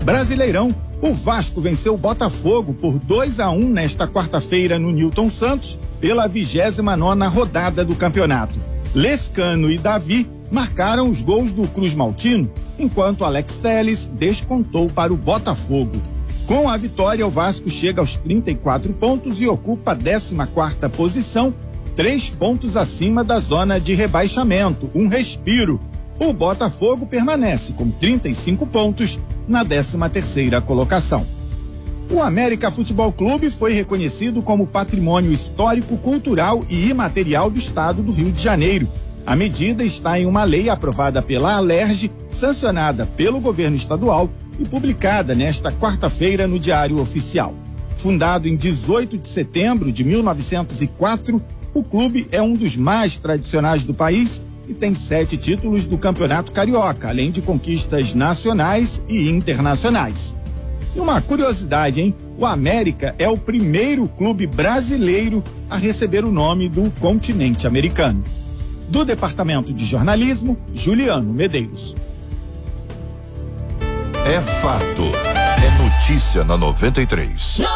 Brasileirão, o Vasco venceu o Botafogo por 2-1 nesta quarta-feira no Newton Santos, pela 29ª rodada do campeonato. Lescano e Davi marcaram os gols do Cruz Maltino, enquanto Alex Telles descontou para o Botafogo. Com a vitória, o Vasco chega aos 34 pontos e ocupa a 14ª posição, 3 pontos acima da zona de rebaixamento, um respiro. O Botafogo permanece com 35 pontos na 13ª colocação. O América Futebol Clube foi reconhecido como Patrimônio Histórico, Cultural e Imaterial do Estado do Rio de Janeiro. A medida está em uma lei aprovada pela Alerj, sancionada pelo governo estadual e publicada nesta quarta-feira no Diário Oficial. Fundado em 18 de setembro de 1904, o clube é um dos mais tradicionais do país e tem 7 títulos do Campeonato Carioca, além de conquistas nacionais e internacionais. E uma curiosidade, hein? O América é o primeiro clube brasileiro a receber o nome do continente americano. Do Departamento de Jornalismo, Juliano Medeiros. É fato. É notícia na 93.